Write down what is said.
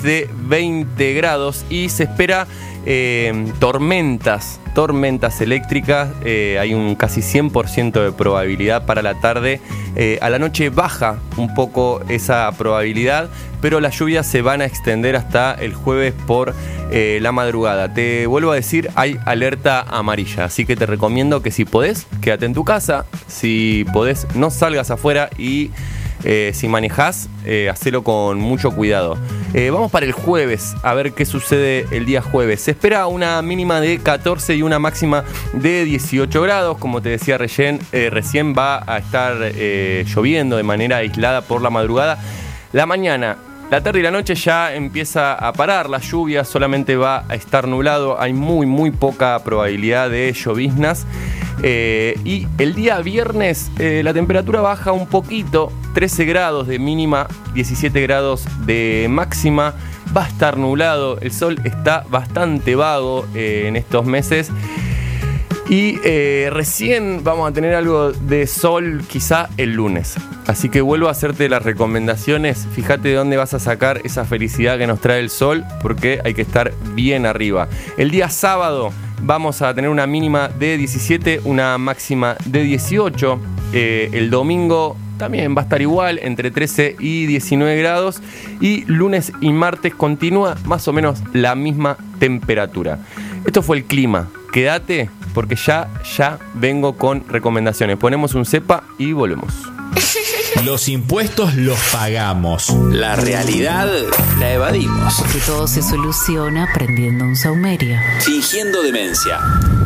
de 20 grados y se espera tormentas eléctricas. Hay un casi 100% de probabilidad para la tarde. A la noche baja un poco esa probabilidad, pero las lluvias se van a extender hasta el jueves por la madrugada. Te vuelvo a decir, hay alerta amarilla, así que te recomiendo que si podés, quédate en tu casa. Si podés, no salgas afuera y si manejás, hacelo con mucho cuidado. Vamos para el jueves, a ver qué sucede el día jueves. Se espera una mínima de 14 y una máxima de 18 grados. Como te decía recién va a estar lloviendo de manera aislada por la madrugada. La mañana, la tarde y la noche ya empieza a parar la lluvia, solamente va a estar nublado. Hay muy poca probabilidad de lloviznas. Y el día viernes la temperatura baja un poquito, 13 grados de mínima, 17 grados de máxima. Va a estar nublado, el sol está bastante vago en estos meses. Y recién vamos a tener algo de sol quizá el lunes. Así que vuelvo a hacerte las recomendaciones. Fíjate de dónde vas a sacar esa felicidad que nos trae el sol, porque hay que estar bien arriba. El día sábado vamos a tener una mínima de 17, una máxima de 18. El domingo también va a estar igual, entre 13 y 19 grados. Y lunes y martes continúa más o menos la misma temperatura. Esto fue el clima. Quédate, porque ya vengo con recomendaciones. Ponemos un cepa y volvemos. Los impuestos los pagamos. La realidad la evadimos. Porque todo se soluciona prendiendo un saumerio. Fingiendo demencia.